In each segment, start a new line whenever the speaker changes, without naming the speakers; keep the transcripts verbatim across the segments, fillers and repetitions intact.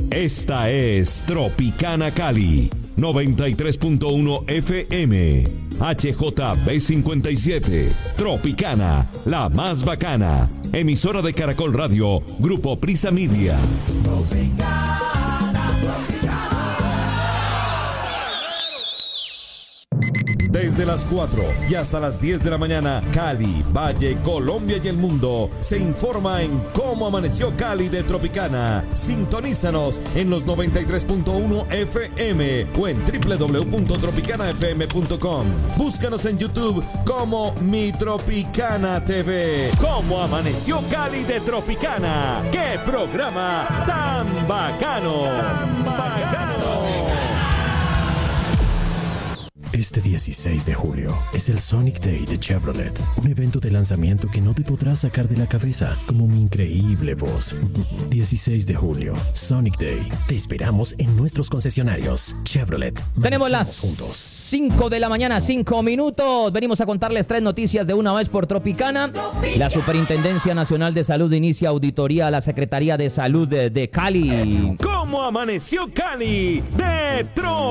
Esta es Tropicana Cali, noventa y tres punto uno F M, H J B cincuenta y siete, Tropicana, la más bacana, emisora de Caracol Radio, Grupo Prisa Media. Desde las cuatro y hasta las diez de la mañana, Cali, Valle, Colombia y el mundo se informa en cómo amaneció Cali de Tropicana. Sintonízanos en los noventa y tres punto uno F M o en doble u doble u doble u punto tropicana f m punto com. Búscanos en YouTube como Mi Tropicana T V. ¿Cómo amaneció Cali de Tropicana? ¡Qué programa tan bacano! ¡Tan bacano!
Este dieciséis de julio es el Sonic Day de Chevrolet, un evento de lanzamiento que no te podrás sacar de la cabeza, como mi increíble voz. dieciséis de julio, Sonic Day. Te esperamos en nuestros concesionarios. Chevrolet.
Tenemos las cinco de la mañana, cinco minutos. Venimos a contarles tres noticias de una vez por Tropicana. La Superintendencia Nacional de Salud inicia auditoría a la Secretaría de Salud de, de Cali.
¿Cómo amaneció Cali de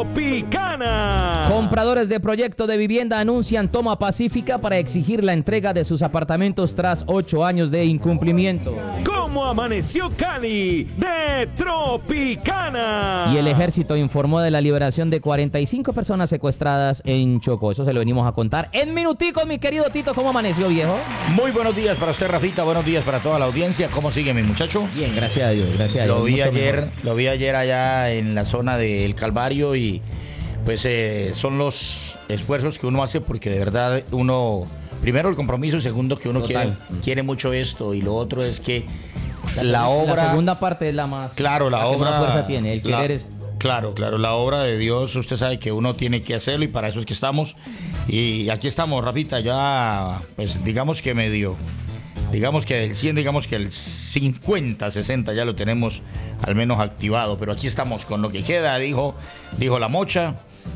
Tropicana?
Compradores de proyecto de vivienda anuncian toma pacífica para exigir la entrega de sus apartamentos tras ocho años de incumplimiento.
¿Cómo amaneció Cali de Tropicana?
Y el ejército informó de la liberación de cuarenta y cinco personas secuestradas en Chocó. Eso se lo venimos a contar en minutico, mi querido Tito. ¿Cómo amaneció, viejo?
Muy buenos días para usted, Rafita. Buenos días para toda la audiencia. ¿Cómo sigue, mi muchacho?
Bien, gracias a Dios, gracias a Dios.
Lo vi
Mucho
ayer,
mejor.
lo vi ayer allá en la zona del Calvario y pues eh, son los esfuerzos que uno hace porque de verdad uno, primero el compromiso y segundo que uno quiere, quiere mucho esto y lo otro es que la, la obra...
La segunda parte es la más...
Claro, la, la obra...
que más fuerza tiene, el
la,
querer es...
Claro, claro, la obra de Dios, usted sabe que uno tiene que hacerlo y para eso es que estamos. Y aquí estamos, Rafita, ya pues digamos que medio... Digamos que del cien, digamos que el cincuenta, sesenta ya lo tenemos al menos activado. Pero aquí estamos con lo que queda, dijo, dijo la mocha.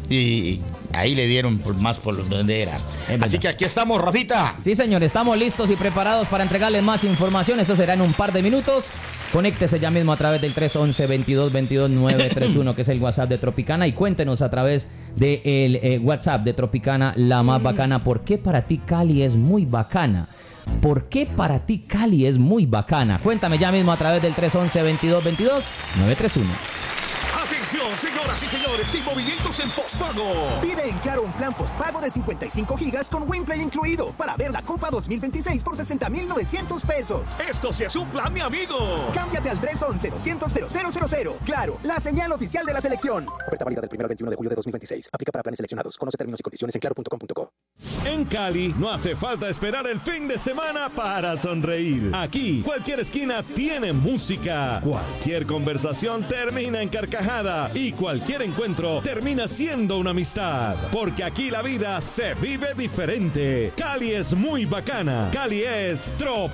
Y ahí le dieron por más por donde era. Así que aquí estamos, Rafita.
Sí, señor, estamos listos y preparados para entregarles más información. Eso será en un par de minutos. Conéctese ya mismo a través del tres once, veintidós veintidós, nueve tres uno, que es el WhatsApp de Tropicana. Y cuéntenos a través del eh, WhatsApp de Tropicana, la más bacana. ¿Por qué para ti Cali es muy bacana? ¿Por qué para ti Cali es muy bacana? Cuéntame ya mismo a través del tres once, veintidós veintidós, nueve tres uno.
Atención, señoras y señores, que movimientos en postpago.
Pide en Claro un plan postpago de cincuenta y cinco gigas con WinPlay incluido para ver la Copa dos mil veintiséis por sesenta mil novecientos pesos.
Esto sí es un plan, mi amigo.
Cámbiate al tres once, doscientos, cero cero cero cero. Claro, la señal oficial de la selección. Oferta válida del primero al veintiuno de julio de dos mil veintiséis. Aplica para planes seleccionados. Conoce términos y condiciones en claro punto com punto co.
En Cali no hace falta esperar el fin de semana para sonreír. Aquí, cualquier esquina tiene música. Cualquier conversación termina en carcajada. Y cualquier encuentro termina siendo una amistad. Porque aquí la vida se vive diferente. Cali es muy bacana. Cali es Trop.